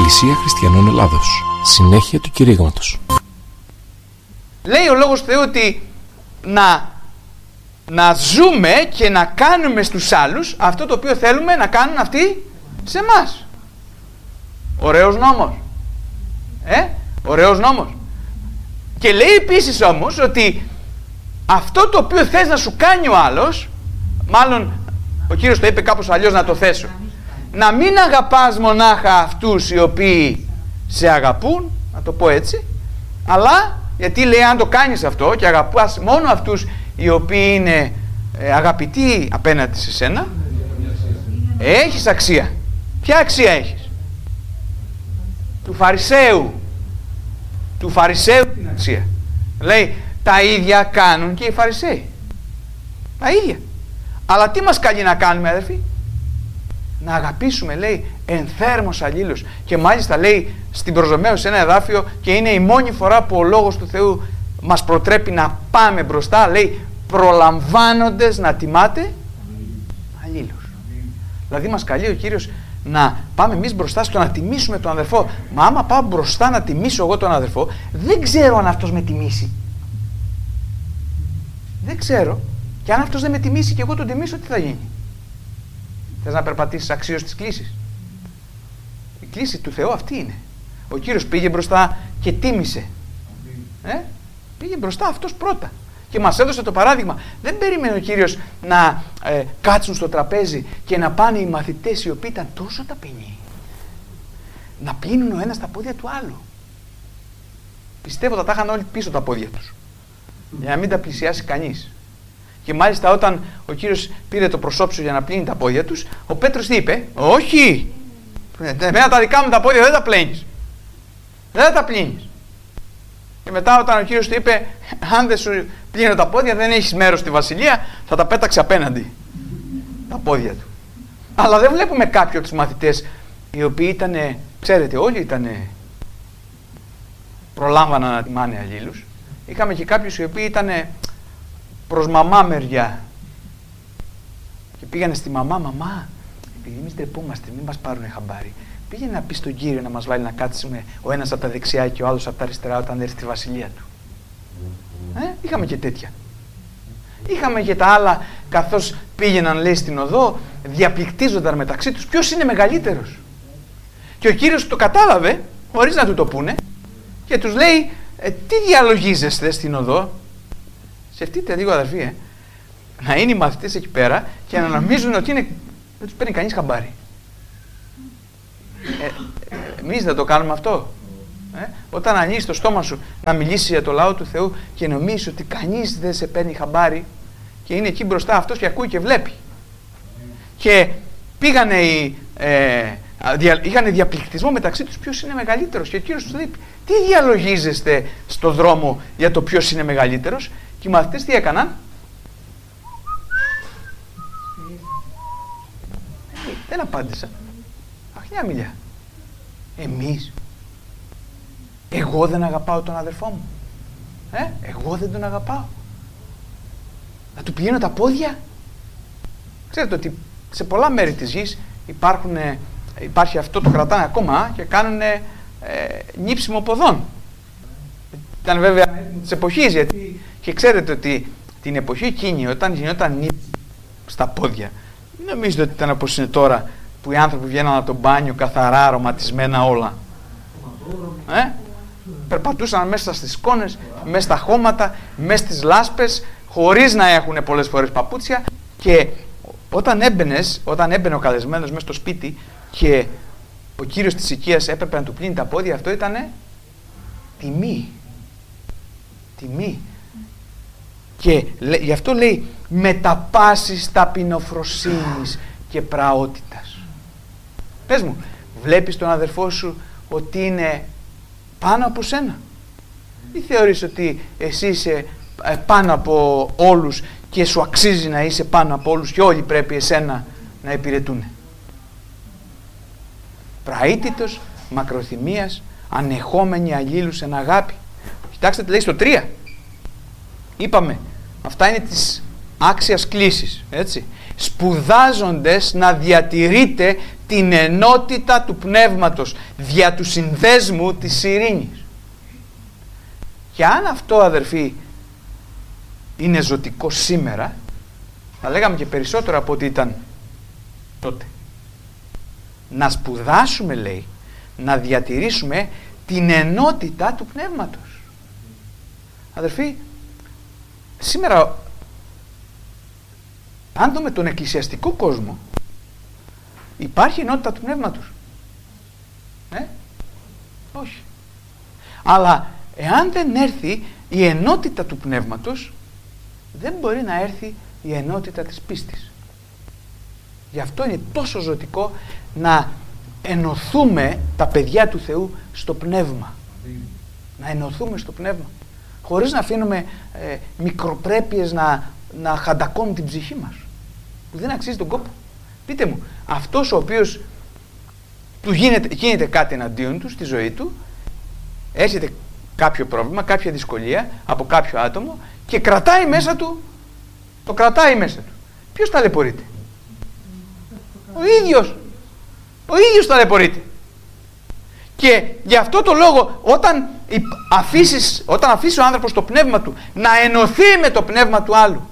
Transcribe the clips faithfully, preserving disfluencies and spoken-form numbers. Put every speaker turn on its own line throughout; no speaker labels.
Εκκλησία Χριστιανών Ελλάδος. Συνέχεια του κηρύγματος.
Λέει ο Λόγος του Θεού ότι να, να ζούμε και να κάνουμε στους άλλους αυτό το οποίο θέλουμε να κάνουν αυτοί σε εμάς. Ωραίος νόμος. Ε, ωραίος νόμος. Και λέει επίσης όμως ότι αυτό το οποίο θες να σου κάνει ο άλλος, μάλλον ο Κύριος το είπε κάπως αλλιώς να το θέσω, να μην αγαπάς μονάχα αυτούς οι οποίοι σε αγαπούν, να το πω έτσι, αλλά γιατί λέει αν το κάνεις αυτό και αγαπάς μόνο αυτούς οι οποίοι είναι ε, αγαπητοί απέναντι σε σένα, έχεις αξία. Ποια αξία έχεις? Του Φαρισαίου. Του Φαρισαίου την αξία. Λέει τα ίδια κάνουν και οι Φαρισαίοι. Τα ίδια. Αλλά τι μας καλεί να κάνουμε, αδερφοί? Να αγαπήσουμε, λέει, ενθέρμος αλλήλους. Και μάλιστα λέει στην προς Ρωμαίους ένα εδάφιο, και είναι η μόνη φορά που ο Λόγος του Θεού μας προτρέπει να πάμε μπροστά, λέει προλαμβάνοντες να τιμάτε αλλήλους. Δηλαδή μας καλεί ο Κύριος να πάμε εμείς μπροστά στο να τιμήσουμε τον αδερφό. Μα άμα πάω μπροστά να τιμήσω εγώ τον αδερφό, δεν ξέρω αν αυτός με τιμήσει. Δεν ξέρω. Και αν αυτός δεν με τιμήσει και εγώ τον τιμήσω, τι θα γίνει? Θες να περπατήσεις αξίως της κλήσης? Η κλήση του Θεού αυτή είναι. Ο Κύριος πήγε μπροστά και τίμησε. Ε? Πήγε μπροστά αυτός πρώτα. Και μας έδωσε το παράδειγμα. Δεν περίμενε ο Κύριος να ε, κάτσουν στο τραπέζι και να πάνε οι μαθητές οι οποίοι ήταν τόσο ταπεινοί να πλύνουν ο ένας τα πόδια του άλλου. Πιστεύω θα τα είχαν όλοι πίσω τα πόδια τους, για να μην τα πλησιάσει κανείς. Και μάλιστα όταν ο Κύριος πήρε το προσώψιο για να πλύνει τα πόδια τους, ο Πέτρος τι είπε? Όχι! Εμένα τα δικά μου τα πόδια δεν τα πλένεις. Δεν θα τα πλύνεις. Και μετά όταν ο Κύριος του είπε, αν δεν σου πλύνω τα πόδια δεν έχεις μέρος στη Βασιλεία, θα τα πέταξε απέναντι τα πόδια του. Αλλά δεν βλέπουμε κάποιοι από τους μαθητές οι οποίοι ήταν, ξέρετε, όλοι ήταν, προλάμβαναν να τιμάνε αλλήλους. Είχαμε και κάποιους οι οποίοι ήταν προς μαμά μεριά και πήγανε στη μαμά, μαμά, επειδή εμείς ντρεπόμαστε, μην μας πάρουν χαμπάρι, πήγαινε να πει στον Κύριο να μας βάλει να κάτσουμε ο ένας από τα δεξιά και ο άλλος από τα αριστερά όταν έρθει στη βασιλεία του. Ε, είχαμε και τέτοια. Είχαμε και τα άλλα, καθώς πήγαιναν, λέει, στην οδό, διαπληκτίζονταν μεταξύ τους ποιος είναι μεγαλύτερος. Και ο Κύριος το κατάλαβε, χωρίς να του το πούνε, και τους λέει, ε, τι διαλογίζεστε στην οδό? Σκεφτείτε λίγο, αδερφοί, ε, να είναι οι μαθητές εκεί πέρα και να νομίζουν ότι είναι, δεν τους παίρνει κανείς χαμπάρι. Ε, ε, εμείς δεν το κάνουμε αυτό. Ε? Όταν ανοίγεις το στόμα σου να μιλήσεις για το λαό του Θεού και νομίζεις ότι κανείς δεν σε παίρνει χαμπάρι και είναι εκεί μπροστά αυτός και ακούει και βλέπει. Και πήγανε οι, ε, δια, είχαν διαπληκτισμό μεταξύ τους ποιος είναι μεγαλύτερος, και ο Κύριος τους λέει, τι διαλογίζεστε στο δρόμο για το ποιος είναι μεγαλύτερος? Και οι μαθητές τι έκαναν? Ε, δεν απάντησαν. Αχ, μια μιλιά. Εμείς. Εγώ δεν αγαπάω τον αδερφό μου. Ε, εγώ δεν τον αγαπάω. Να του πηγαίνω τα πόδια. Ξέρετε ότι σε πολλά μέρη της γης υπάρχουν, υπάρχει αυτό, το κρατάνε ακόμα και κάνουν ε, νύψιμο ποδών. Ήταν βέβαια της εποχής, γιατί και ξέρετε ότι την εποχή εκείνη όταν γινόταν νύψιμο στα πόδια, μην νομίζετε ότι ήταν όπως είναι τώρα που οι άνθρωποι βγαίναν από το μπάνιο καθαρά αρωματισμένα όλα. Ε? Περπατούσαν μέσα στις σκόνες, μέσα στα χώματα, μέσα στις λάσπες, χωρίς να έχουν πολλές φορές παπούτσια, και όταν έμπαινες, όταν έμπαινε ο καλεσμένος μέσα στο σπίτι και ο κύριος της οικίας έπρεπε να του πλύνει τα πόδια, αυτό ήτανε τιμή. Τιμή. Και γι' αυτό λέει με τα πάσης ταπεινοφροσύνης και πραότητας. Πες μου, βλέπεις τον αδερφό σου ότι είναι πάνω από σένα, ή θεωρείς ότι εσύ είσαι πάνω από όλους και σου αξίζει να είσαι πάνω από όλους και όλοι πρέπει εσένα να υπηρετούν? Πραήτητος, μακροθυμίας, ανεχόμενοι αλλήλους εν αγάπη. Κοιτάξτε τι λέει στο τρία. Είπαμε, αυτά είναι της άξιας κλήσης, έτσι. Σπουδάζοντες να διατηρείτε την ενότητα του πνεύματος δια του συνδέσμου της ειρήνης. Και αν αυτό, αδερφοί, είναι ζωτικό σήμερα, θα λέγαμε και περισσότερο από ό,τι ήταν τότε. Να σπουδάσουμε, λέει, να διατηρήσουμε την ενότητα του πνεύματος. Αδερφοί, σήμερα, αν δούμε τον εκκλησιαστικό κόσμο, υπάρχει ενότητα του πνεύματος. Ε? Όχι. Αλλά εάν δεν έρθει η ενότητα του πνεύματος, δεν μπορεί να έρθει η ενότητα της πίστης. Γι' αυτό είναι τόσο ζωτικό να ενωθούμε τα παιδιά του Θεού στο πνεύμα. Να ενωθούμε στο πνεύμα. Χωρίς να αφήνουμε ε, μικροπρέπειες να, να χαντακώνουν την ψυχή μας. Που δεν αξίζει τον κόπο. Πείτε μου, αυτός ο οποίος του γίνεται, γίνεται κάτι εναντίον του στη ζωή του, έρχεται κάποιο πρόβλημα, κάποια δυσκολία από κάποιο άτομο και κρατάει μέσα του, το κρατάει μέσα του. Ποιος ταλαιπωρείται? Ο ίδιος. Ο ίδιος ταλαιπωρείται. Και γι' αυτό το λόγο όταν αφήσεις, όταν αφήσει ο άνθρωπος το πνεύμα του να ενωθεί με το πνεύμα του άλλου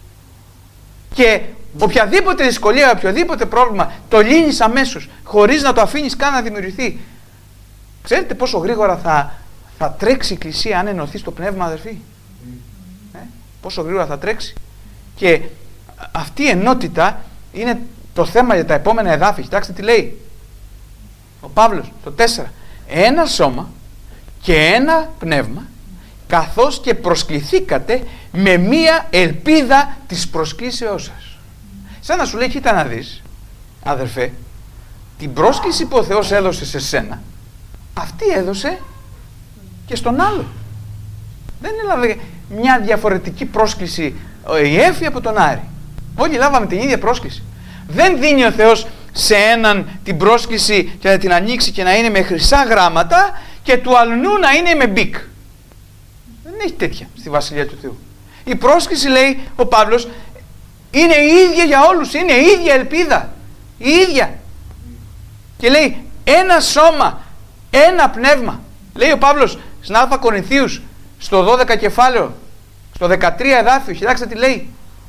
και οποιαδήποτε δυσκολία, οποιοδήποτε πρόβλημα το λύνεις αμέσως, χωρίς να το αφήνεις καν να δημιουργηθεί, ξέρετε πόσο γρήγορα θα, θα τρέξει η Εκκλησία αν ενωθεί στο πνεύμα, αδερφοί? Ε, πόσο γρήγορα θα τρέξει. Και αυτή η ενότητα είναι το θέμα για τα επόμενα εδάφη. Κοιτάξτε τι λέει ο Παύλος το τέσσερα. Ένα σώμα και ένα πνεύμα, καθώς και προσκληθήκατε με μία ελπίδα της προσκλήσεώς σας. Σαν να σου λέει, κοίτα να δεις, αδερφέ, την πρόσκληση που ο Θεός έδωσε σε σένα, αυτή έδωσε και στον άλλο. Δεν έλαβε μια διαφορετική πρόσκληση η Εύη από τον Άρη. Όλοι λάβαμε την ίδια πρόσκληση. Δεν δίνει ο Θεός σε έναν την πρόσκληση και να την ανοίξει και να είναι με χρυσά γράμματα και του αλλού να είναι με μπικ. Δεν έχει τέτοια στη Βασιλεία του Θεού. Η πρόσκληση, λέει ο Παύλος, είναι η ίδια για όλους, είναι η ίδια ελπίδα, η ίδια. Και λέει ένα σώμα, ένα πνεύμα. Λέει ο Παύλος στην Α Κορινθίους στο δώδεκα κεφάλαιο, στο δεκατρία εδάφιο, κοιτάξτε τι λέει.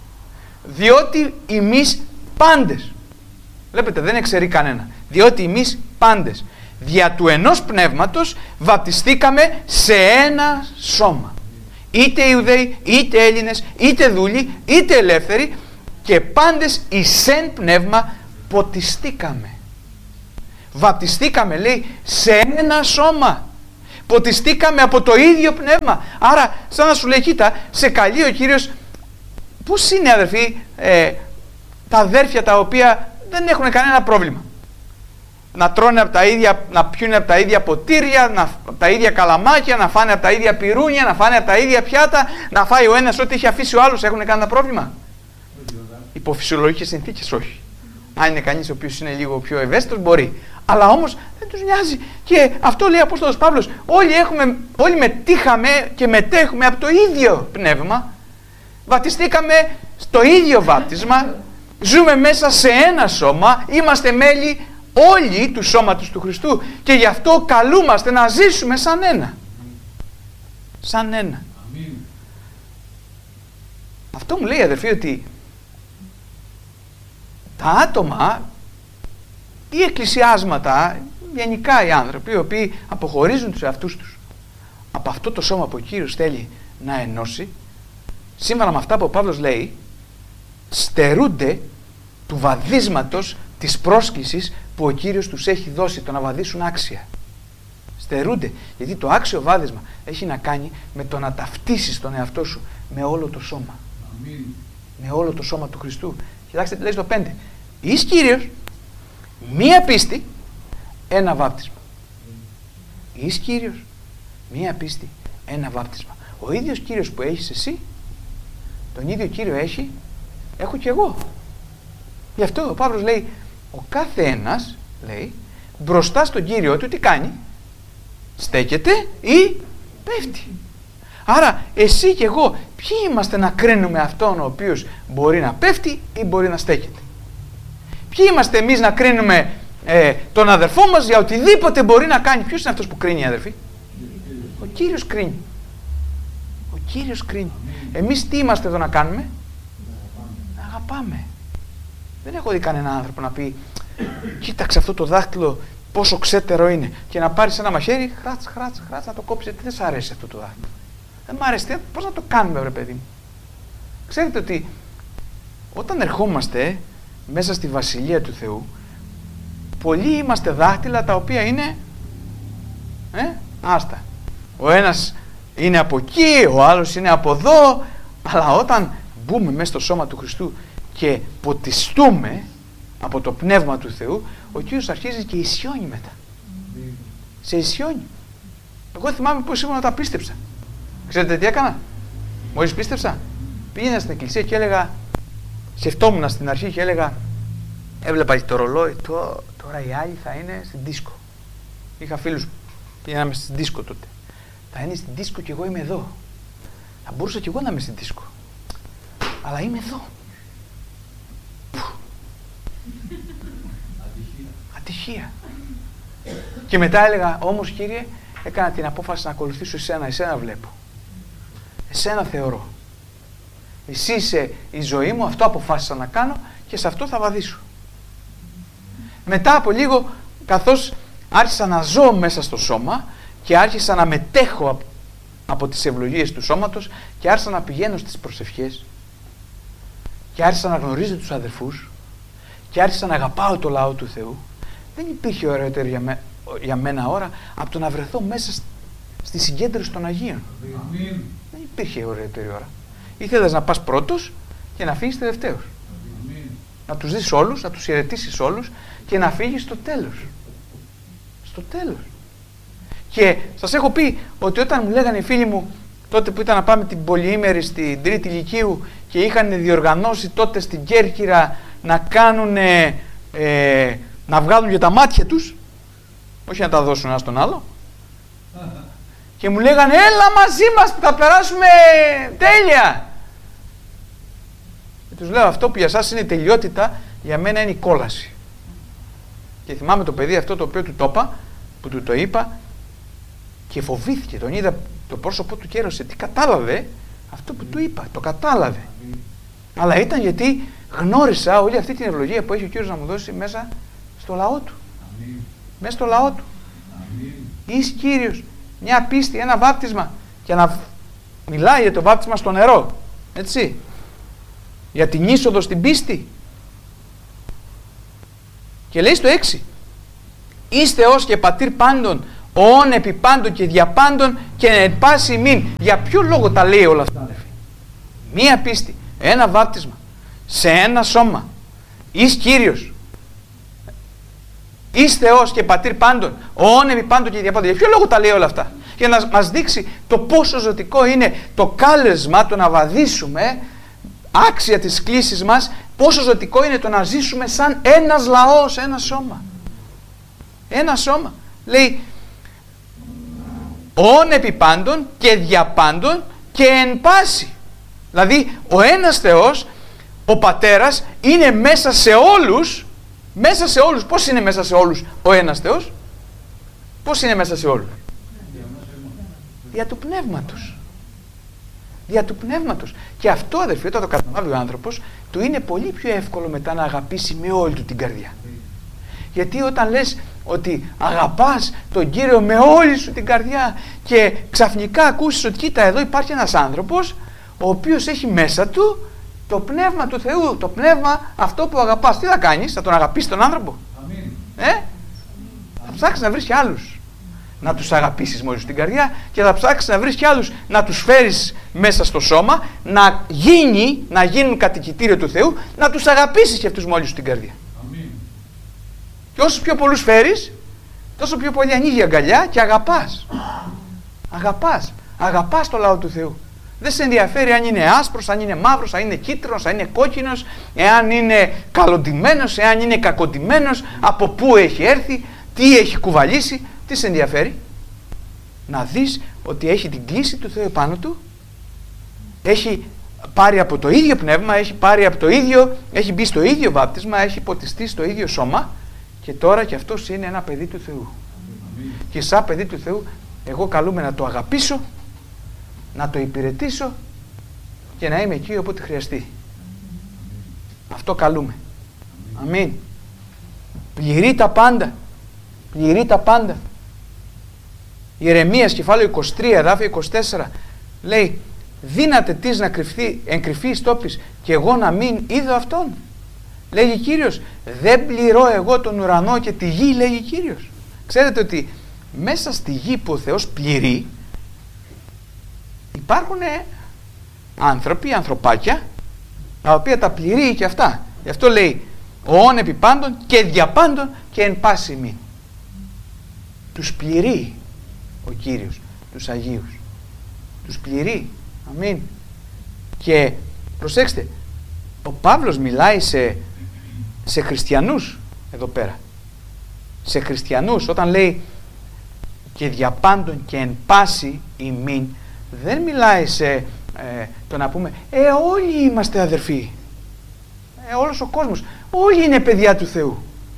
Διότι εμείς πάντες, βλέπετε δεν εξαιρεί κανένα, διότι εμείς πάντες δια του ενός πνεύματος βαπτιστήκαμε σε ένα σώμα. Είτε Ιουδαίοι, είτε Έλληνες, είτε δούλοι, είτε ελεύθεροι, και πάντες εις εν πνεύμα ποτιστήκαμε. Βαπτιστήκαμε, λέει, σε ένα σώμα. Ποτιστήκαμε από το ίδιο πνεύμα. Άρα σαν να σου λέει, κοίτα, σε καλεί ο Κύριος. Πώς είναι, αδερφοί, ε, τα αδέρφια τα οποία δεν έχουν κανένα πρόβλημα να τρώνε από τα ίδια, να πιούνε από τα ίδια ποτήρια, να, από τα ίδια καλαμάκια, να φάνε από τα ίδια πυρούνια, να φάνε από τα ίδια πιάτα, να φάει ο ένας ό,τι έχει αφήσει ο άλλος? Έχουν κανένα πρόβλημα? Υπό φυσιολογικές συνθήκες όχι. Αν είναι κανείς ο οποίος είναι λίγο πιο ευαίσθητος μπορεί. Αλλά όμως δεν τους νοιάζει. Και αυτό λέει ο Απόστολος Παύλος. Όλοι, έχουμε, όλοι μετήχαμε και μετέχουμε από το ίδιο πνεύμα. Βαπτιστήκαμε στο ίδιο βάπτισμα. Ζούμε μέσα σε ένα σώμα. Είμαστε μέλη όλοι του σώματος του Χριστού. Και γι' αυτό καλούμαστε να ζήσουμε σαν ένα. Σαν ένα. Αμήν. Αυτό μου λέει, αδερφοί, ότι τα άτομα, οι εκκλησιάσματα, γενικά οι άνθρωποι, οι οποίοι αποχωρίζουν τους εαυτούς τους από αυτό το σώμα που ο Κύριος θέλει να ενώσει, σύμφωνα με αυτά που ο Παύλος λέει, στερούνται του βαδίσματος της πρόσκλησης που ο Κύριος τους έχει δώσει, το να βαδίσουν άξια. Στερούνται, γιατί το άξιο βάδισμα έχει να κάνει με το να ταυτίσεις τον εαυτό σου με όλο το σώμα. Αμήν. Με όλο το σώμα του Χριστού. Κοιτάξτε τι λέει στο πέντε. Εις Κύριος, μία πίστη, ένα βάπτισμα. Εις Κύριος, μία πίστη, ένα βάπτισμα. Ο ίδιος Κύριος που έχεις εσύ, τον ίδιο Κύριο έχει, έχω και εγώ. Γι' αυτό ο Παύλος λέει, ο κάθε ένας, λέει, μπροστά στον Κύριο του τι κάνει? Στέκεται ή πέφτει. Άρα εσύ και εγώ ποιοι είμαστε να κρίνουμε αυτόν ο οποίος μπορεί να πέφτει ή μπορεί να στέκεται? Ποιοι είμαστε εμείς να κρίνουμε ε, τον αδερφό μας για οτιδήποτε μπορεί να κάνει. Ποιος είναι αυτός που κρίνει, αδερφοί? Ο Κύριος κρίνει. Ο Κύριος κρίνει. Εμείς τι είμαστε εδώ να κάνουμε? Να αγαπάμε. Δεν έχω δει κανένα άνθρωπο να πει κοίταξε αυτό το δάχτυλο πόσο ξέτερο είναι, και να πάρεις ένα μαχαίρι, χράτς, χράτς, χράτς, να το κόψεις. Τι δεν σ' αρέσει αυτό το δάχτυλο? Δεν μ' αρέσει. Πώς να το κάνουμε, βρε παιδί μου? Ξέρετε ότι όταν ερχόμαστε μέσα στη Βασιλεία του Θεού, πολλοί είμαστε δάχτυλα τα οποία είναι ε, άστα. Ο ένας είναι από εκεί, ο άλλος είναι από εδώ, αλλά όταν μπούμε μέσα στο σώμα του Χριστού και ποτιστούμε από το Πνεύμα του Θεού, ο Κύριος αρχίζει και ισιώνει μετά. Mm. Σε ισιώνει. Εγώ θυμάμαι πώς ήμουν όταν πίστεψα. Ξέρετε τι έκανα? Μόλις πίστεψα, πήγαινα στην εκκλησία και έλεγα, σκεφτόμουν στην αρχή και έλεγα, έβλεπα το ρολόι, το, τώρα οι άλλοι θα είναι στην δίσκο. Είχα φίλους που πήγαιναμε στην δίσκο τότε. Θα είναι στην δίσκο και εγώ είμαι εδώ. Θα μπορούσα και εγώ να είμαι στην δίσκο. Αλλά είμαι εδώ. Ατυχία. Και μετά έλεγα, όμως Κύριε, έκανα την απόφαση να ακολουθήσω εσένα, εσένα βλέπω. Εσένα θεωρώ. Εσύ είσαι η ζωή μου, αυτό αποφάσισα να κάνω και σε αυτό θα βαδίσω. Μετά από λίγο, καθώς άρχισα να ζω μέσα στο σώμα και άρχισα να μετέχω από τις ευλογίες του σώματος και άρχισα να πηγαίνω στις προσευχές και άρχισα να γνωρίζω τους αδερφούς και άρχισα να αγαπάω το λαό του Θεού, δεν υπήρχε ωραιότερη για, με, για μένα ώρα από το να βρεθώ μέσα στη συγκέντρωση των Αγίων. Αμήν. Δεν υπήρχε ωραιότερη ώρα. Ήθελες να πας πρώτος και να φύγεις τελευταίος. Αμήν. Να τους δεις όλους, να τους χαιρετήσεις όλους και να φύγεις στο τέλος. Στο τέλος. Και σας έχω πει ότι όταν μου λέγανε οι φίλοι μου τότε που ήταν να πάμε την πολυήμερη στην Τρίτη Λυκείου και είχαν διοργανώσει τότε στην Κέρκυρα να κάνουν ε, να βγάλουν για τα μάτια τους, όχι να τα δώσουν ένα στον άλλο, και μου λέγανε έλα μαζί μας που θα περάσουμε τέλεια. Και τους λέω, αυτό που για σας είναι η τελειότητα, για μένα είναι η κόλαση. Και θυμάμαι το παιδί αυτό το οποίο του το είπα, που του το είπα και φοβήθηκε, τον είδα το πρόσωπό του και έρωσε, τι κατάλαβε αυτό που του είπα, το κατάλαβε. Αμήν. Αλλά ήταν γιατί γνώρισα όλη αυτή την ευλογία που έχει ο Κύριος να μου δώσει μέσα στο λαό του. Αμήν. Μέσα στο λαό του. Αμήν. Εις Κύριος, μια πίστη, ένα βάπτισμα, και να μιλάει για το βάπτισμα στο νερό, έτσι, για την είσοδο στην πίστη. Και λέει στο έξι, είστε ως και πατήρ πάντων, όν επί πάντων και δια πάντων και εν πάση ημίν. Για ποιο λόγο τα λέει όλα αυτά? Μία πίστη, ένα βάπτισμα, σε ένα σώμα, εις Κύριος, είστε ως και πατήρ πάντων, όν επί πάντων και δια πάντων. Για ποιο λόγο τα λέει όλα αυτά? Για να μας δείξει το πόσο ζωτικό είναι το κάλεσμα, το να βαδίσουμε άξια της κλίσης μας, πόσο ζωτικό είναι το να ζήσουμε σαν ένας λαός, ένα σώμα. Ένα σώμα. Λέει, όν επί πάντων και δια πάντων και εν πάση. Δηλαδή, ο ένας Θεός, ο Πατέρας, είναι μέσα σε όλους, μέσα σε όλους. Πώς είναι μέσα σε όλους ο ένας Θεός? Πώς είναι μέσα σε όλους? Δια του Πνεύματος. Δια του Πνεύματος. Και αυτό, αδερφοί, όταν το καταλάβει ο άνθρωπος, του είναι πολύ πιο εύκολο μετά να αγαπήσει με όλη του την καρδιά. Γιατί όταν λες ότι αγαπάς τον Κύριο με όλη σου την καρδιά και ξαφνικά ακούσεις ότι κοίτα, εδώ υπάρχει ένας άνθρωπος ο οποίος έχει μέσα του το Πνεύμα του Θεού, το Πνεύμα αυτό που αγαπάς, τι θα κάνεις? Θα τον αγαπήσεις τον άνθρωπο? Αμήν. Ε? Θα ψάξεις να βρεις και άλλους να τους αγαπήσεις μόλις στην καρδιά και θα ψάξεις να βρεις και άλλους να τους φέρεις μέσα στο σώμα, να γίνει, να γίνουν κατοικητήριο του Θεού, να τους αγαπήσεις και αυτούς μόλις στην καρδιά. Αμήν. Και όσους πιο πολλούς φέρεις, τόσο πιο πολύ ανοίγει η αγκαλιά και αγαπάς. Αγαπάς. Αγαπάς το λαό του Θεού. Δεν σε ενδιαφέρει αν είναι άσπρος, αν είναι μαύρος, αν είναι κίτρινος, αν είναι κόκκινος, εάν είναι καλοντημένος, εάν είναι κακοντημένος, από πού έχει έρθει, τι έχει κουβαλήσει. Τι σε ενδιαφέρει? Να δεις ότι έχει την κλίση του Θεού πάνω του, έχει πάρει από το ίδιο πνεύμα, έχει πάρει από το ίδιο, έχει μπει στο ίδιο βάπτισμα, έχει ποτιστεί στο ίδιο σώμα Και τώρα και αυτός είναι ένα παιδί του Θεού. Και σαν παιδί του Θεού εγώ καλούμαι να το αγαπήσω, να το υπηρετήσω και να είμαι εκεί όποτε χρειαστεί. Αυτό καλούμε. Αμήν. Πληρεί τα πάντα. Πληρεί τα πάντα. Ιερεμίας κεφάλαιο είκοσι τρία, εδάφιο είκοσι τέσσερα λέει, δύναται της να κρυφθεί, εγκρυφεί εις τόπης και εγώ να μην είδω αυτόν. Λέγει Κύριος, δεν πληρώ εγώ τον ουρανό και τη γη, λέγει Κύριος. Ξέρετε ότι μέσα στη γη που ο Θεός πληρεί υπάρχουν άνθρωποι, ανθρωπάκια, τα οποία τα πληρεί και αυτά. Γι' αυτό λέει, ον επί πάντων και δια πάντων και εν πάση μη. Τους πληρεί ο Κύριος, τους Αγίους. Τους πληρεί. Αμήν. Και προσέξτε, ο Παύλος μιλάει σε, σε χριστιανούς εδώ πέρα. Σε χριστιανούς, όταν λέει και δια πάντων και εν πάση ημίν, δεν μιλάει σε ε, το να πούμε ε όλοι είμαστε αδερφοί, ε, όλος ο κόσμος, όλοι είναι παιδιά του Θεού.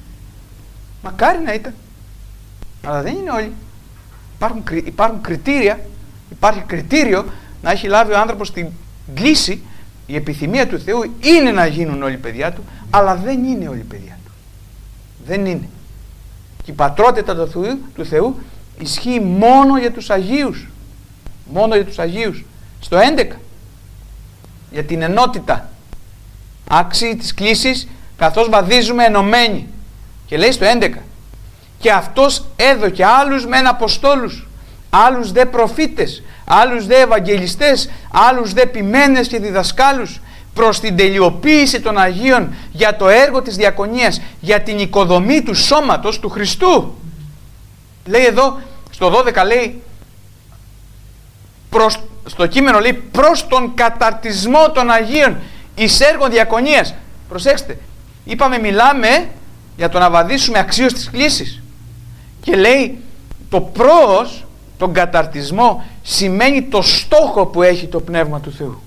Μακάρι να ήταν, αλλά δεν είναι όλοι. Υπάρχουν, υπάρχουν κριτήρια, υπάρχει κριτήριο να έχει λάβει ο άνθρωπος την κλίση. Η επιθυμία του Θεού είναι να γίνουν όλοι παιδιά του, αλλά δεν είναι όλοι παιδιά του. Δεν είναι. Και η πατρότητα του Θεού, του Θεού ισχύει μόνο για τους Αγίους. Μόνο για τους Αγίους. Στο έντεκα, για την ενότητα, άξιοι της κλίσης, καθώς βαδίζουμε ενωμένοι. Και λέει στο έντεκα, και αυτός έδωκε άλλους μεν αποστόλους, άλλους δε προφήτες, άλλους δε ευαγγελιστές, άλλους δε ποιμένες και διδασκάλους, προς την τελειοποίηση των Αγίων, για το έργο της διακονίας, για την οικοδομή του σώματος του Χριστού. Λέει εδώ στο δώδεκα, λέει προς, στο κείμενο λέει προς τον καταρτισμό των Αγίων εις έργο διακονίας. Προσέξτε, είπαμε μιλάμε για το να βαδίσουμε αξίως της κλίσης, και λέει το προς τον καταρτισμό σημαίνει το στόχο που έχει το Πνεύμα του Θεού.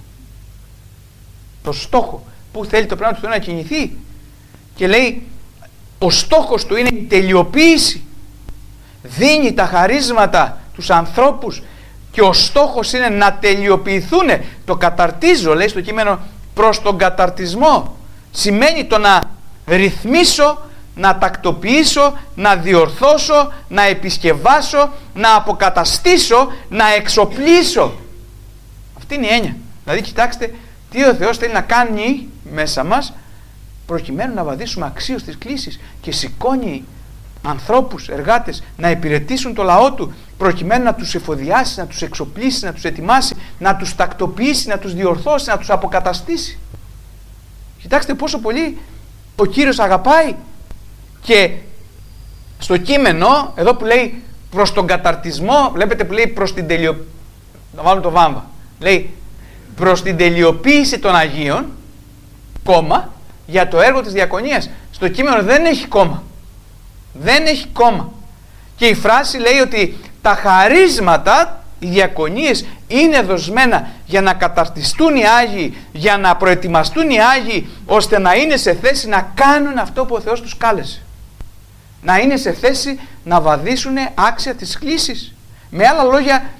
Το στόχο που θέλει το Πνεύμα του Θεού να κινηθεί, και λέει ο στόχος του είναι η τελειοποίηση. Δίνει τα χαρίσματα τους ανθρώπους και ο στόχος είναι να τελειοποιηθούν. Το καταρτίζω, λέει στο κείμενο, προς τον καταρτισμό. Σημαίνει το να ρυθμίσω, να τακτοποιήσω, να διορθώσω, να επισκευάσω, να αποκαταστήσω, να εξοπλίσω. Αυτή είναι η έννοια. Δηλαδή κοιτάξτε τι ο Θεός θέλει να κάνει μέσα μας, προκειμένου να βαδίσουμε αξίως της κλίσης, και σηκώνει ανθρώπους, εργάτες να υπηρετήσουν το λαό του, προκειμένου να τους εφοδιάσει, να τους εξοπλίσει, να τους ετοιμάσει, να τους τακτοποιήσει, να τους διορθώσει, να τους αποκαταστήσει. Κοιτάξτε πόσο πολύ ο Κύριος αγαπάει. Και στο κείμενο εδώ που λέει προς τον καταρτισμό, βλέπετε που λέει προς την τελειοποίηση, να βάλουμε το βάμβα, λέει προς την τελειοποίηση των Αγίων, κόμμα, για το έργο της διακονίας. Στο κείμενο δεν έχει κόμμα. Δεν έχει κόμμα. Και η φράση λέει ότι τα χαρίσματα, οι διακονίες, είναι δοσμένα για να καταρτιστούν οι Άγιοι, για να προετοιμαστούν οι Άγιοι, ώστε να είναι σε θέση να κάνουν αυτό που ο Θεός τους κάλεσε. Να είναι σε θέση να βαδίσουν άξια της κλίσης. Με άλλα λόγια,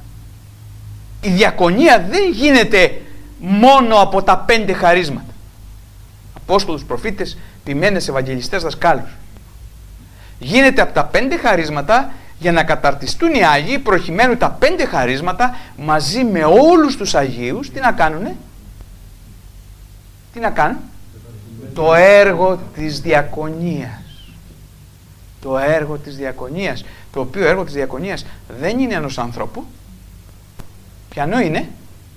η διακονία δεν γίνεται μόνο από τα πέντε χαρίσματα. Απόστολους, προφήτες, ποιμένες, ευαγγελιστές, δασκάλους. Γίνεται από τα πέντε χαρίσματα για να καταρτιστούν οι Άγιοι, προκειμένου τα πέντε χαρίσματα μαζί με όλους τους Αγίους τι να κάνουνε? Τι να κάνουν? Το έργο της διακονίας. Το έργο της διακονίας, το οποίο έργο της διακονίας δεν είναι ενός ανθρώπου. Ποιανού είναι?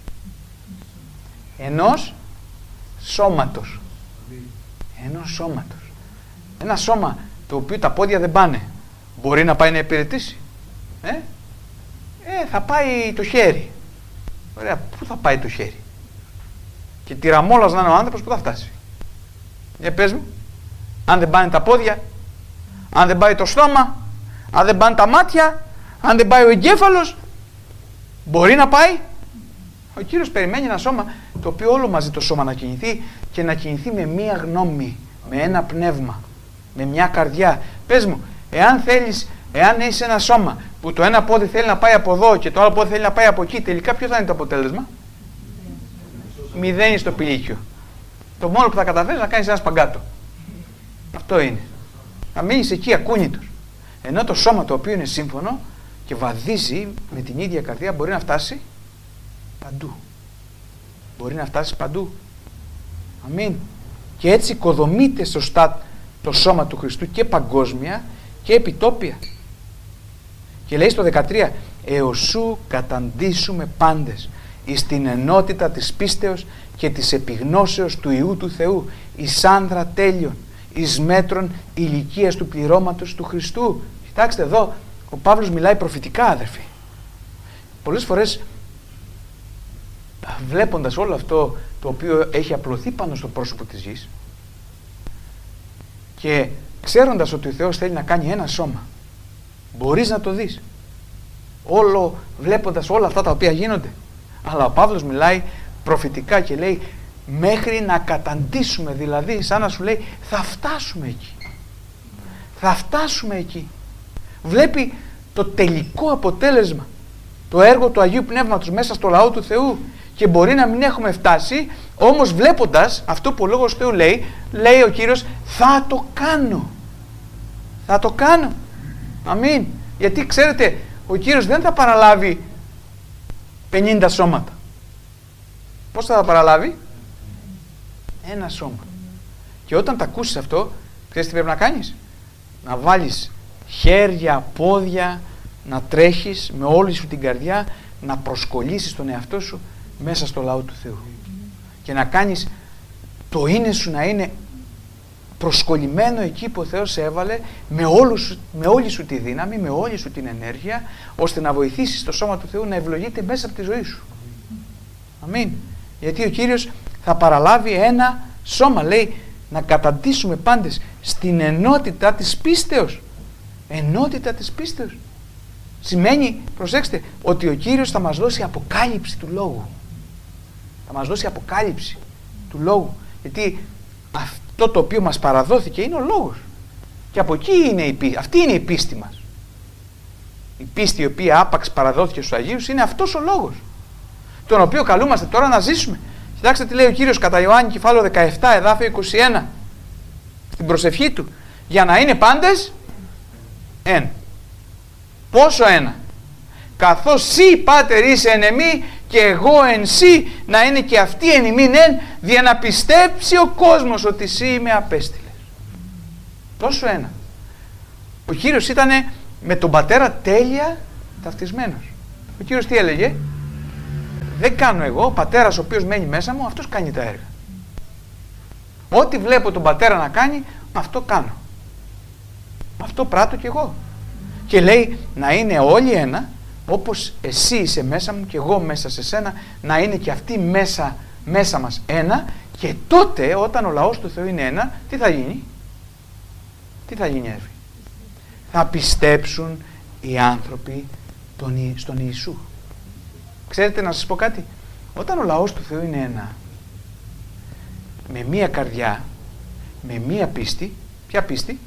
Ενός σώματος. Ενός σώματος. Ένα σώμα το οποίο τα πόδια δεν πάνε, μπορεί να πάει να υπηρετήσει? Ε, ε θα πάει το χέρι. Ωραία, πού θα πάει το χέρι? Και τυραμόλας να είναι ο άνθρωπος, πού θα φτάσει? Για πες μου, αν δεν πάνε τα πόδια, αν δεν πάει το στόμα, αν δεν πάνε τα μάτια, αν δεν πάει ο εγκέφαλος, μπορεί να πάει? Ο Κύριος περιμένει ένα σώμα το οποίο όλο μαζί το σώμα να κινηθεί, και να κινηθεί με μία γνώμη, με ένα πνεύμα. Με μια καρδιά. Πες μου, εάν θέλεις, εάν έχεις ένα σώμα που το ένα πόδι θέλει να πάει από εδώ και το άλλο πόδι θέλει να πάει από εκεί, τελικά ποιο θα είναι το αποτέλεσμα? Μηδέν στο πηλίκιο. Το μόνο που θα καταφέρεις να κάνεις ένα σπαγκάτο. Αυτό είναι. Να μείνεις εκεί ακούνητος. Ενώ το σώμα το οποίο είναι σύμφωνο και βαδίζει με την ίδια καρδιά μπορεί να φτάσει παντού. Μπορεί να φτάσει παντού. Αμήν. Και έτσι οικοδομείται σωστά το σώμα του Χριστού και παγκόσμια και επιτόπια. Και λέει στο δεκατρία, εωσού καταντήσουμε πάντες εις την ενότητα της πίστεως και της επιγνώσεως του Υιού του Θεού, εις άνδρα τέλειων, εις μέτρων ηλικίας του πληρώματος του Χριστού. Κοιτάξτε εδώ, ο Παύλος μιλάει προφητικά, αδερφοί. Πολλές φορές, βλέποντας όλο αυτό το οποίο έχει απλωθεί πάνω στο πρόσωπο της γης και ξέροντας ότι ο Θεός θέλει να κάνει ένα σώμα, μπορείς να το δεις όλο, βλέποντας όλα αυτά τα οποία γίνονται. Αλλά ο Παύλος μιλάει προφητικά και λέει μέχρι να καταντήσουμε, δηλαδή σαν να σου λέει θα φτάσουμε εκεί, θα φτάσουμε εκεί. Βλέπει το τελικό αποτέλεσμα, το έργο του Αγίου Πνεύματος μέσα στο λαό του Θεού, και μπορεί να μην έχουμε φτάσει, όμως βλέποντας αυτό που ο Λόγος του Θεού λέει, λέει ο Κύριος θα το κάνω, θα το κάνω. Αμήν. Γιατί ξέρετε, ο Κύριος δεν θα παραλάβει πενήντα σώματα. Πώς θα τα παραλάβει? Ένα σώμα. Και όταν τα ακούσεις αυτό, ξέρεις τι πρέπει να κάνεις? Να βάλεις χέρια, πόδια, να τρέχεις με όλη σου την καρδιά, να προσκολήσεις τον εαυτό σου μέσα στο λαό του Θεού. Και να κάνεις το είναι σου να είναι προσκολλημένο εκεί που ο Θεός σε έβαλε με, όλους, με όλη σου τη δύναμη, με όλη σου την ενέργεια, ώστε να βοηθήσεις το σώμα του Θεού να ευλογείται μέσα από τη ζωή σου. Αμήν. Γιατί ο Κύριος θα παραλάβει ένα σώμα, λέει, να καταντήσουμε πάντες στην ενότητα της πίστεως. Ενότητα της πίστεως. Σημαίνει, προσέξτε, ότι ο Κύριος θα μας δώσει αποκάλυψη του Λόγου. Θα μας δώσει αποκάλυψη του Λόγου. Γιατί αυτό το οποίο μας παραδόθηκε είναι ο Λόγος. Και από εκεί είναι η πίστη. Αυτή είναι η πίστη μας. Η πίστη η οποία άπαξ παραδόθηκε στους Αγίους είναι αυτός ο Λόγος, τον οποίο καλούμαστε τώρα να ζήσουμε. Κοιτάξτε τι λέει ο Κύριος κατά Ιωάννη κεφάλαιο δεκαεπτά εδάφιο είκοσι ένα στην προσευχή του, για να είναι πάντες ένα. Πόσο ένα? Καθώς σύ Πάτερ είσαι εν εμή και εγώ εν σύ, να είναι και αυτοί εν ημίν εν, δια να πιστέψει ο κόσμος ότι σύ με απέστειλες. Τόσο ένα. Ο Κύριος ήταν με τον Πατέρα τέλεια ταυτισμένος. Ο Κύριος τι έλεγε? Δεν κάνω εγώ, ο Πατέρας ο οποίος μένει μέσα μου, αυτός κάνει τα έργα. Ό,τι βλέπω τον Πατέρα να κάνει, αυτό κάνω. Αυτό πράττω κι εγώ. Και λέει να είναι όλοι ένα, όπως εσύ είσαι μέσα μου και εγώ μέσα σε σένα, να είναι και αυτοί μέσα, μέσα μας ένα, και τότε όταν ο λαός του Θεού είναι ένα, τι θα γίνει? Τι θα γίνει, έρφη? Θα πιστέψουν οι άνθρωποι τον, στον Ιησού. Ξέρετε, να σας πω κάτι, όταν ο λαός του Θεού είναι ένα, με μία καρδιά, με μία πίστη, ποια πίστη?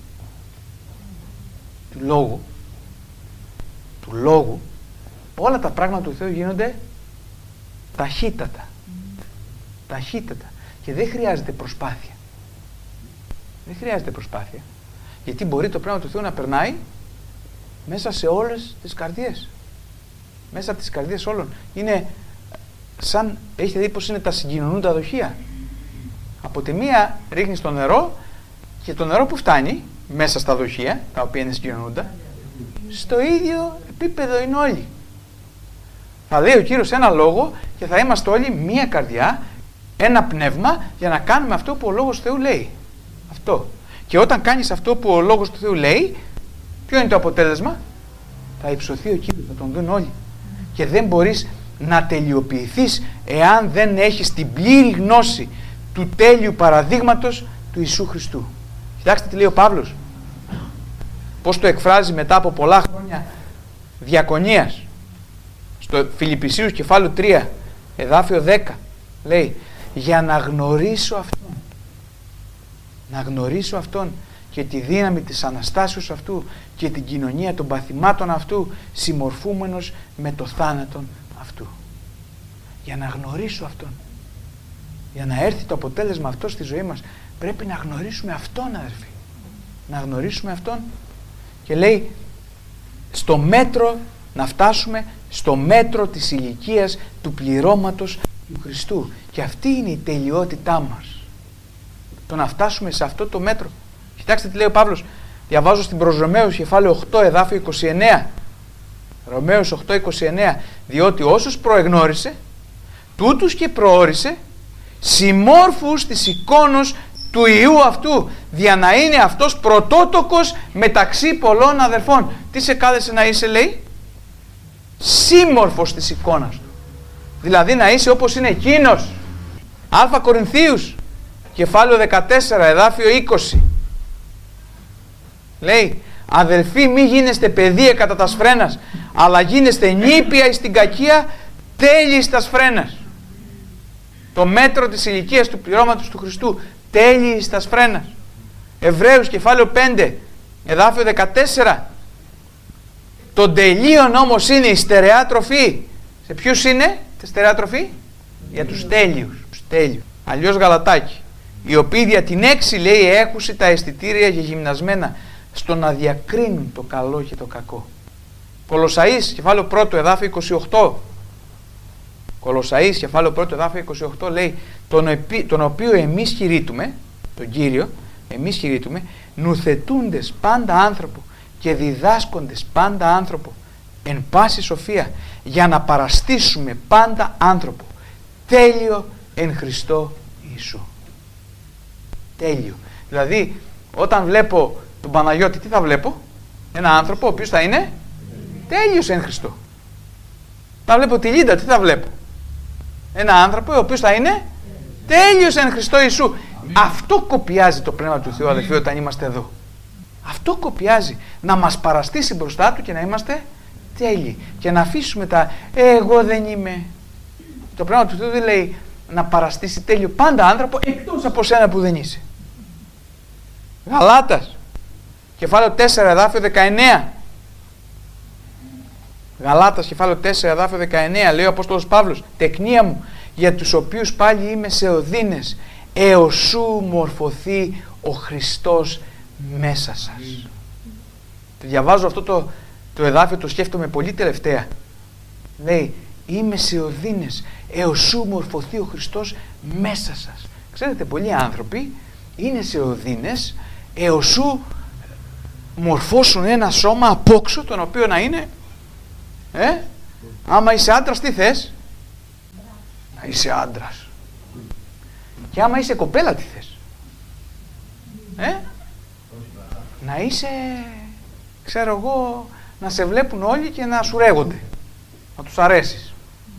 Του Λόγου, του Λόγου, όλα τα πράγματα του Θεού γίνονται ταχύτατα. Ταχύτατα. Και δεν χρειάζεται προσπάθεια. Δεν χρειάζεται προσπάθεια. Γιατί μπορεί το πνεύμα του Θεού να περνάει μέσα σε όλες τις καρδιές. Μέσα από τις καρδιές όλων. Είναι σαν, έχετε δει πως είναι τα συγκοινωνούντα δοχεία. Από τη μία ρίχνεις το νερό και το νερό που φτάνει μέσα στα δοχεία, τα οποία είναι συγκοινωνούντα, στο ίδιο επίπεδο είναι όλοι. Θα λέει ο Κύριος ένα λόγο και θα είμαστε όλοι μία καρδιά, ένα πνεύμα, για να κάνουμε αυτό που ο Λόγος του Θεού λέει. Αυτό. Και όταν κάνεις αυτό που ο Λόγος του Θεού λέει, ποιο είναι το αποτέλεσμα? Θα υψωθεί ο Κύριος, θα τον δουν όλοι. Και δεν μπορείς να τελειοποιηθείς εάν δεν έχεις την πλήρη γνώση του τέλειου παραδείγματος του Ιησού Χριστού. Κοιτάξτε τι λέει ο Παύλος. Πώς το εκφράζει μετά από πολλά χρόνια διακονίας. Στο Φιλιππισίους κεφάλαιο τρία, εδάφιο δέκα, λέει, για να γνωρίσω Αυτόν. Να γνωρίσω Αυτόν και τη δύναμη της Αναστάσεως αυτού και την κοινωνία των παθημάτων αυτού, συμμορφούμενος με το θάνατον αυτού. Για να γνωρίσω Αυτόν, για να έρθει το αποτέλεσμα αυτό στη ζωή μας, πρέπει να γνωρίσουμε Αυτόν, αδερφοί. Να γνωρίσουμε Αυτόν. Και λέει, στο μέτρο, να φτάσουμε στο μέτρο της ηλικίας του πληρώματος του Χριστού. Και αυτή είναι η τελειότητά μας. Το να φτάσουμε σε αυτό το μέτρο. Κοιτάξτε τι λέει ο Παύλος. Διαβάζω στην προς Ρωμαίους κεφάλαιο οκτώ εδάφιο είκοσι εννέα. Ρωμαίους οκτώ είκοσι εννέα. Διότι όσους προεγνώρισε, τούτους και προόρισε, συμμόρφους της εικόνος του Υιού αυτού, δια να είναι αυτός πρωτότοκος μεταξύ πολλών αδερφών. Τι σε κάλεσε να είσαι, λέει? Σύμμορφος της εικόνας του. Δηλαδή να είσαι όπως είναι εκείνος. Α Κορινθίους κεφάλαιο δεκατέσσερα εδάφιο είκοσι. Λέει, αδελφοί, μη γίνεστε παιδεία κατά τας φρένας, αλλά γίνεστε νήπια εις την κακία, τέλειοι τας φρένας. Το μέτρο της ηλικίας του πληρώματος του Χριστού, τέλειοι εις τας φρένας. Εβραίους κεφάλαιο πέντε εδάφιο δεκατέσσερα. Το τελείον όμως είναι η στερεά τροφή. Σε ποιους είναι τη στερεά τροφή? Για τους τέλειους. Τους τέλειους. Αλλιώς Γαλατάκι. Οι οποίοι δια την έξι, λέει, έχουσι τα αισθητήρια και γυμνασμένα στο να διακρίνουν το καλό και το κακό. Κολοσσαείς κεφάλαιο πρώτο εδάφιο είκοσι οκτώ. Κολοσσαείς κεφάλαιο πρώτο εδάφιο είκοσι οκτώ λέει, τον, επί, τον οποίο εμείς κηρύττουμε, τον Κύριο, εμείς κηρύττουμε, νουθετούντες πάντα άνθρωπο και διδάσκοντες πάντα άνθρωπο εν πάση σοφία, για να παραστήσουμε πάντα άνθρωπο τέλειο εν Χριστώ Ιησού. Τέλειο. Δηλαδή όταν βλέπω τον Παναγιώτη, τι θα βλέπω? Ένα άνθρωπο ο οποίος θα είναι τέλειος εν Χριστώ. Θα βλέπω τη Λίντα, τι θα βλέπω? Ένα άνθρωπο ο οποίος θα είναι τέλειος εν Χριστώ Ιησού. Αυτό κοπιάζει το Πνεύμα του Θεού, αδελφοί, όταν είμαστε εδώ. Αυτό κοπιάζει. Να μας παραστήσει μπροστά Του και να είμαστε τέλειοι. Και να αφήσουμε τα εγώ δεν είμαι. Το Πνεύμα του Θεού δεν λέει να παραστήσει τέλειο πάντα άνθρωπο, εκτός από σένα που δεν είσαι. Γαλάτας κεφάλαιο τέσσερα εδάφιο δεκαεννέα. Γαλάτας κεφάλαιο τέσσερα εδάφιο δεκαεννέα λέει ο Απόστολος Παύλος, τεκνία μου, για τους οποίους πάλι είμαι σε οδύνες, έως σου μορφωθεί ο Χριστός μέσα σας. Mm. Διαβάζω αυτό το, το εδάφιο, το σκέφτομαι πολύ τελευταία. Λέει, είμαι σε οδύνες, έως σου μορφωθεί ο Χριστός μέσα σας. Ξέρετε, πολλοί άνθρωποι είναι σε οδύνες, έως σου μορφώσουν ένα σώμα απόξω, τον οποίο να είναι, ε, άμα είσαι άντρας τι θες? Να είσαι άντρας. Και άμα είσαι κοπέλα τι θες? Ε, να είσαι, ξέρω εγώ, να σε βλέπουν όλοι και να σου ρέγονται, να τους αρέσεις.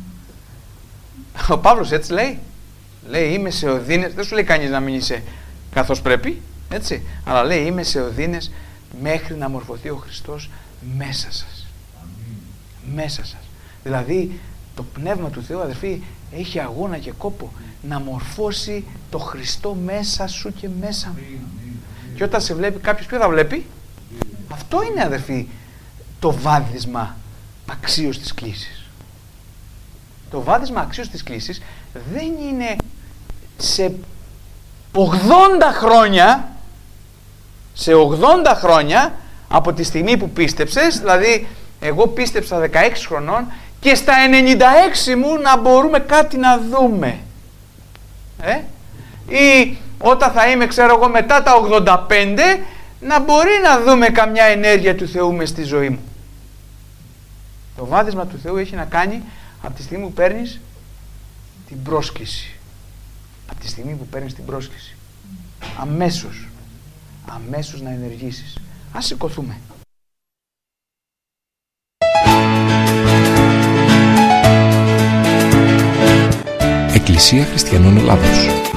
Ο Παύλος έτσι λέει. Λέει είμαι σε οδύνες, δεν σου λέει κανείς να μην είσαι καθώς πρέπει, έτσι, αλλά λέει είμαι σε οδύνες μέχρι να μορφωθεί ο Χριστός μέσα σας. Μέσα σας. Δηλαδή το Πνεύμα του Θεού, αδερφοί, έχει αγώνα και κόπο να μορφώσει το Χριστό μέσα σου και μέσα μου. Και όταν σε βλέπει κάποιος, ποιο θα βλέπει? Αυτό είναι, αδερφοί, το βάδισμα αξίως της κλήσης. Το βάδισμα αξίως της κλήσης δεν είναι σε ογδόντα χρόνια, σε ογδόντα χρόνια από τη στιγμή που πίστεψες, δηλαδή εγώ πίστεψα δεκαέξι χρονών και στα ενενήντα έξι μου να μπορούμε κάτι να δούμε. Ε? Ή όταν θα είμαι, ξέρω εγώ, μετά τα ογδόντα πέντε, να μπορεί να δούμε καμιά ενέργεια του Θεού μες στη ζωή μου. Το βάδισμα του Θεού έχει να κάνει από τη στιγμή που παίρνεις την πρόσκληση. Από τη στιγμή που παίρνεις την πρόσκληση. Αμέσως. Αμέσως να ενεργήσεις. Ας σηκωθούμε.
Εκκλησία Χριστιανών Ελλάδος.